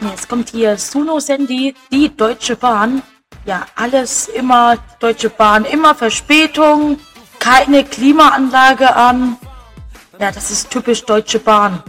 Jetzt kommt hier Suno Sandy, die Deutsche Bahn. Ja, alles immer Deutsche Bahn, immer Verspätung, keine Klimaanlage an. Ja, das ist typisch Deutsche Bahn.